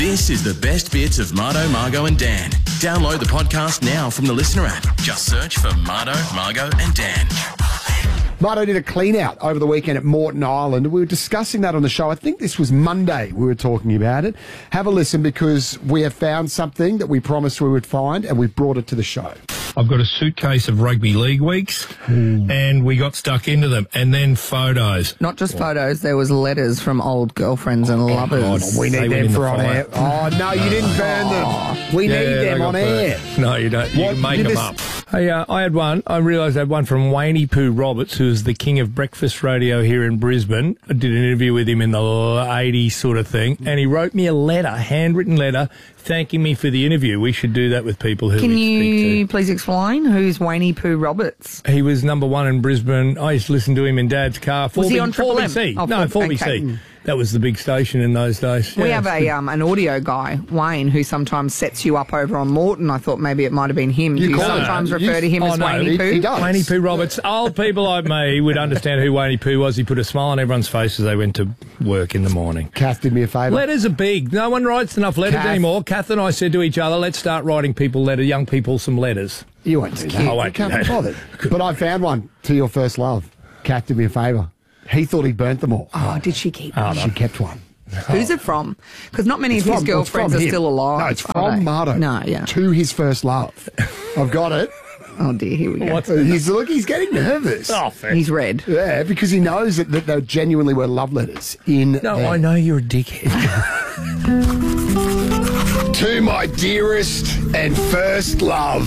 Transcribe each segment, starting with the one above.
This is the best bits of Marto, Margo and Dan. Download the podcast now from the Listener app. Just search for Marto, Margo and Dan. Marto did a clean out over the weekend at Moreton Island. We were discussing that on the show. I think this was Monday we were talking about it. Have a listen because we have found something that we promised we would find and we brought it to the show. I've got a suitcase of rugby league weeks and we got stuck into them. And then photos. Not just photos, there was letters from old girlfriends and lovers. We need them for on air. Oh, no, you didn't burn them. We need them on air. No, you don't. You can make them up. Hey, I had one. I realised I had one from Waynie Poo Roberts, who's the king of breakfast radio here in Brisbane. I did an interview with him in the 80s sort of thing, and he wrote me a letter, handwritten letter, thanking me for the interview. We should do that with people who Can we speak to. you please explain who's Waynie Poo Roberts? He was number one in Brisbane. I used to listen to him in Dad's car. Was he on Triple M? 4BC. Oh, No, 4BC. okay. That was the big station in those days. We Yeah, have an audio guy, Wayne, who sometimes sets you up over on Morton. I thought maybe it might have been him. Do you sometimes refer to him as Waynie Poo? He does. Waynie Poo Roberts. Old people like me would understand who Waynie Poo was. He put a smile on everyone's face as they went to work in the morning. Kath did me a favour. Letters are big. No one writes enough letters anymore. Kath and I said to each other, let's start writing young people some letters. You won't do that. I won't You can't do be that. bothered. But I found one to your first love. Kath did me a favour. He thought he burnt them all. Oh, did she keep it? She kept one. Who's it from? Because not many of his girlfriends are still alive. No, it's from Marto. No, yeah. To his first love. I've got it. Oh, dear, here we go. He's getting nervous. Oh, fair. He's red. Yeah, because he knows that there genuinely were love letters in No, there. I know you're a dickhead. To my dearest and first love,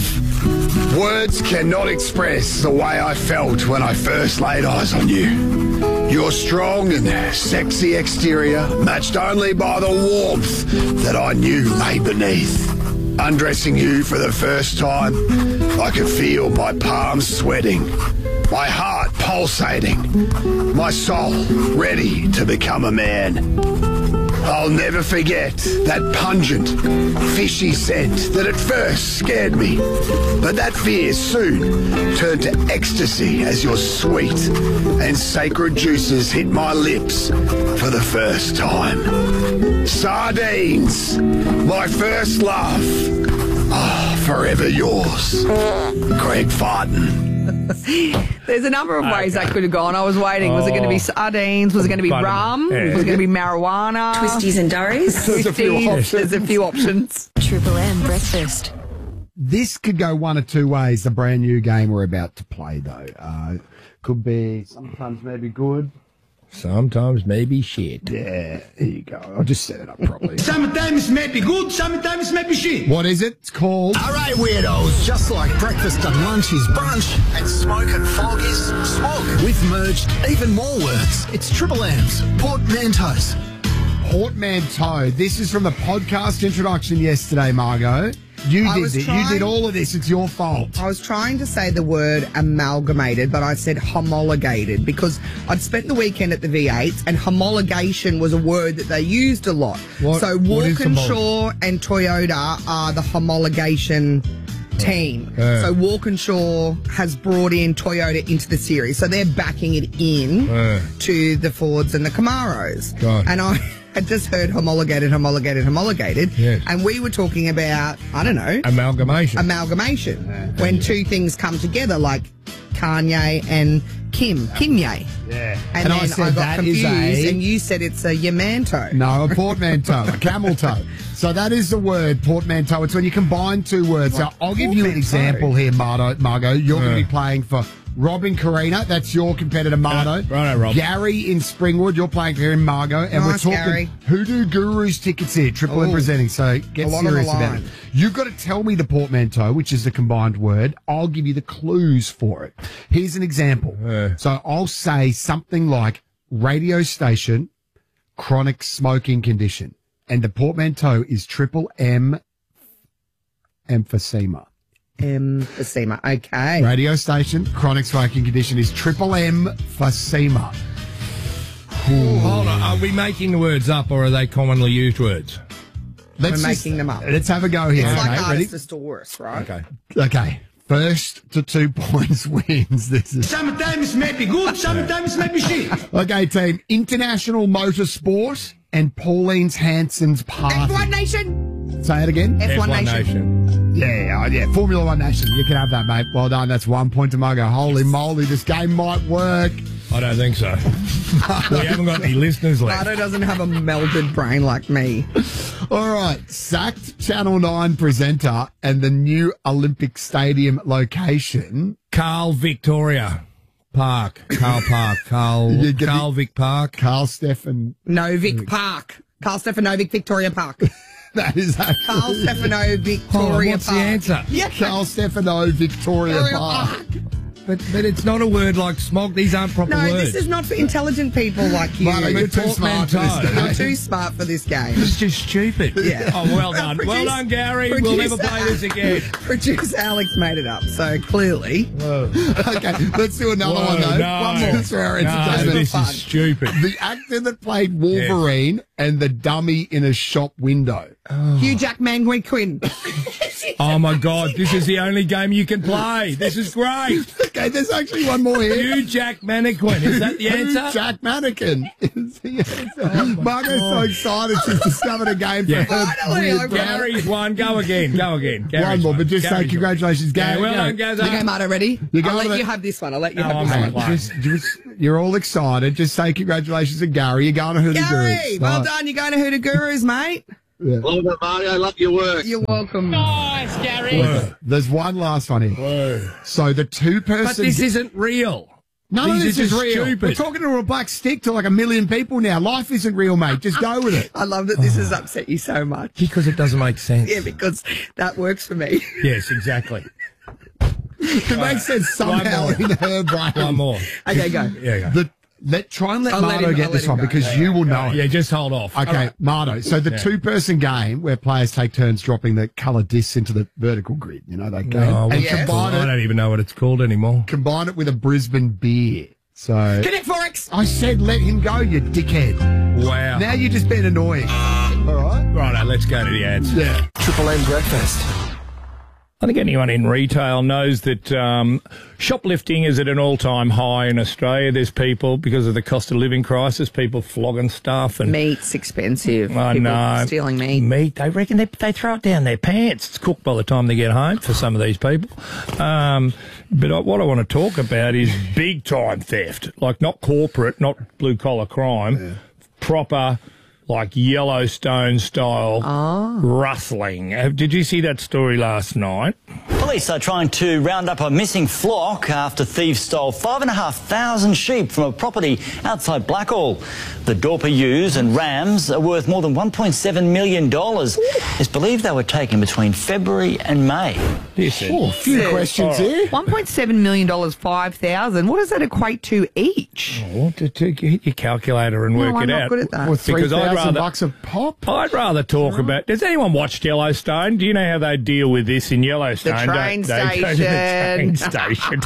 words cannot express the way I felt when I first laid eyes on you. Your strong and sexy exterior matched only by the warmth that I knew lay beneath. Undressing you for the first time, I could feel my palms sweating, my heart pulsating, my soul ready to become a man. I'll never forget that pungent, fishy scent that at first scared me, but that fear soon turned to ecstasy as your sweet and sacred juices hit my lips for the first time. Sardines, my first love. Oh, forever yours, Greg Farton. There's a number of ways that could have gone. I was waiting. Was it going to be sardines? Was it going to be rum? Yeah. Was it going to be marijuana? Twisties and durries. There's a few options. There's a few options. Triple M breakfast. This could go one of two ways, the brand new game we're about to play, though. Could be sometimes maybe good. Sometimes maybe shit. Yeah, there you go. I'll just set it up properly. Sometimes maybe good, sometimes maybe shit. What is it? It's called... All right, weirdos. Just like breakfast and lunch is brunch, and smoke and fog is smog. We've merged even more words. It's Triple M's portmanteaus. Portmanteau. This is from the podcast introduction yesterday, Margot. You did all of this. It's your fault. I was trying to say the word amalgamated, but I said homologated because I'd spent the weekend at the V8s and homologation was a word that they used a lot. So Walkinshaw and Toyota are the homologation team. So Walkinshaw has brought in Toyota into the series. So they're backing it in to the Fords and the Camaros. God. And I had just heard homologated. Yes. And we were talking about, I don't know, amalgamation. When two things come together, like Kanye and Kimye. Yeah. And then I said got that is confused, and you said it's a Yamanto. No, a portmanteau, a camel toe. So that is the word, portmanteau. It's when you combine two words. So I'll give you an example here, Margot. You're going to be playing for Robin Carina. That's your competitor, Marto. Righto, Rob. Gary in Springwood. You're playing for him, Margot. And Nice, we're talking Gary. Hoodoo Gurus tickets here, Triple M presenting. So get A lot on the serious about line. it. You've got to tell me the portmanteau, which is the combined word. I'll give you the clues for it. Here's an example. So I'll say something like radio station, chronic smoking condition. And the portmanteau is Triple M emphysema. Emphysema. Okay. Radio station, chronic smoking condition is Triple M emphysema. Hold on. Are we making the words up or are they commonly used words? We're making them up. Let's have a go here. It's like Okay, ready? artist divorce, right? Okay. First to 2 points wins. This is Sometimes maybe good, sometimes maybe shit. okay, team. International Motorsport and Pauline Hanson's party. F1 Nation. Say it again. F1 Nation. Yeah. Formula One Nation. You can have that, mate. Well done. That's 1 point to Mugger. Holy moly, this game might work. I don't think so. We haven't got any listeners left. Bardo doesn't have a melded brain like me. All right. Sacked Channel 9 presenter and the new Olympic Stadium location. Carl Victoria Park. Carl Vic Park. Carl Stefan. Novic Park. Carl Stefanovic Victoria Park. That is a Carl Stefano Victoria what's Park. the answer? Yeah. Carl Stefano Victoria Park. But it's not a word like smog. These aren't proper words. No, this is not for intelligent people like you. Mate, you're too smart for this game. You're too smart for this game. It's just stupid. Yeah. Oh, well done. Well done, Gary. We'll never play this again. Producer Alex made it up, so clearly. Whoa. Okay, let's do another one, though. No. One more. That's for our entertainment. This is stupid. The actor that played Wolverine and the dummy in a shop window. Hugh Jackman Quinn. Oh, my God. This is the only game you can play. This is great. Okay, there's actually one more here. Hugh Jack Mannequin. Is that the answer? Hugh Jack Mannequin is the answer. Margot's so excited she's discovered a game for her. Finally, Gary's one. Go again. Gary's one more, but just say Gary's congratulations, Gary. Yeah, well done, Gazza. Okay, Mardo, ready? I'll let you have this one. You're all excited. Just say congratulations to Gary. You're going to Hoodoo Gurus. Gary, well done. You're going to Hoodoo Gurus, mate. Yeah. Well done, Mario. Love your work. You're welcome. Nice, Gary. There's one last one here. Whoa. So the two-person... But this isn't real. None of this is real. Stupid. We're talking to a black stick to like 1 million people now. Life isn't real, mate. Just go with it. I love that this has upset you so much. Because it doesn't make sense. Yeah, because that works for me. Yes, exactly. It makes sense somehow in her brain. One more. Okay, go. Yeah, go. Try and let Mardo get this one because you will know it. Yeah, just hold off. Okay, right. Mardo. So the two-person game where players take turns dropping the colour discs into the vertical grid, you know, that game. Oh, and combine I don't even know what it's called anymore. Combine it with a Brisbane beer. So Connect Forex. I said let him go, you dickhead. Wow. Now you're just being annoying. All right? Righto, let's go to the ads. Yeah. Triple M breakfast. I think anyone in retail knows that shoplifting is at an all-time high in Australia. There's people, because of the cost of living crisis, people flogging stuff. And meat's expensive. I know. Stealing meat. Meat, they reckon they throw it down their pants. It's cooked by the time they get home for some of these people. But what I want to talk about is big-time theft, like not corporate, not blue-collar crime, proper... like Yellowstone-style rustling. Did you see that story last night? Police are trying to round up a missing flock after thieves stole 5,500 sheep from a property outside Blackall. The Dorper ewes and rams are worth more than $1.7 million. It's believed they were taken between February and May. A few questions here. $1.7 million, 5,000. What does that equate to each? Hit your calculator and work I'm it not out. good at that. Well, $3,000 a pop? I'd rather talk about... Has anyone watched Yellowstone? Do you know how they deal with this in Yellowstone? The train station. They go to the train station.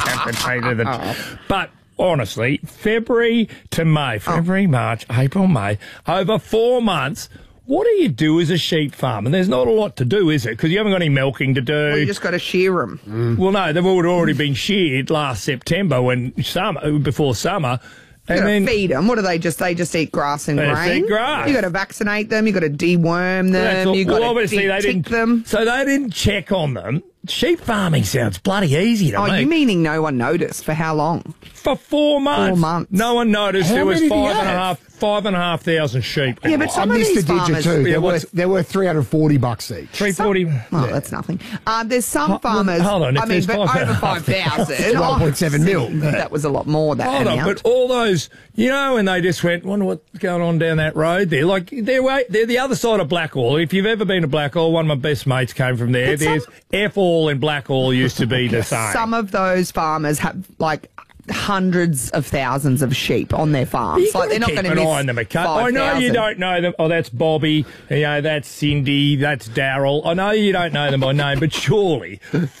But honestly, February to May, March, April, May, over 4 months... What do you do as a sheep farmer? There's not a lot to do, is it? Because you haven't got any milking to do. Well, you just got to shear them. Well, no, they've already been sheared last September before summer. You got to feed them. What do they just? They just eat grass and grain. Eat grass. You got to vaccinate them. You got to deworm them. You got to tick them. So they didn't check on them. Sheep farming sounds bloody easy to me. Oh, you meaning no one noticed? For how long? For 4 months. 4 months. No one noticed. There was 5,500 sheep. Yeah, but some of these farmers... Too. They're worth $340 each. $340. Oh, that's nothing. There's some farmers... Hold on. I mean, but over 5,000... 1.7 mil. That was a lot more, that Hold amount. on, but all those... You know, when they just went, wonder what's going on down that road there. Like, they're the other side of Blackall. If you've ever been to Blackall, one of my best mates came from there. There's F-all and Blackall used to be the same. Some of those farmers have, like... hundreds of thousands of sheep on their farms. Like they're not going to miss 5,000. I know you don't know them. Oh, that's Bobby. You know, that's Cindy. That's Daryl. I know you don't know them by name, but surely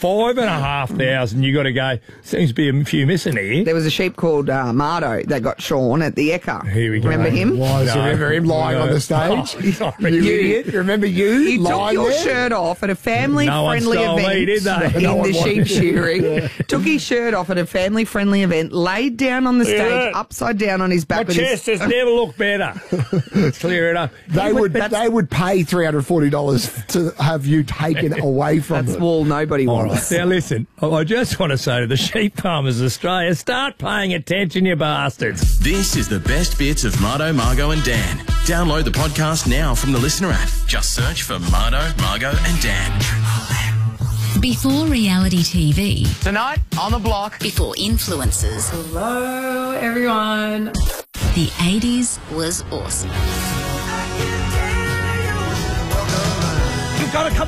5,500. You got to go. Seems to be a few missing here. There was a sheep called Mardo that got shorn at the Ekka. Here we go. Remember him? Remember him lying on the stage? You idiot. Remember you? He took your shirt off at a family-friendly event in the sheep shearing. Took his shirt off at a family-friendly event event, laid down on the stage, upside down on his back. My chest has never looked better. Clear it up. They would pay $340 to have you taken away from That's them. all nobody wants. Now listen, I just want to say to the Sheep Farmers of Australia, start paying attention, you bastards. This is the best bits of Marto, Margo and Dan. Download the podcast now from the Listener app. Just search for Marto, Margo and Dan. Before reality TV. Tonight on the block. Before influencers. Hello, everyone. The 80s was awesome. You've got to come